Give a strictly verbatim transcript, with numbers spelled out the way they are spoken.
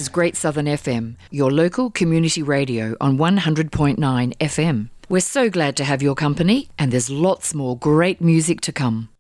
Great Southern F M, your local community radio on one hundred point nine F M. We're so glad to have your company, and there's lots more great music to come.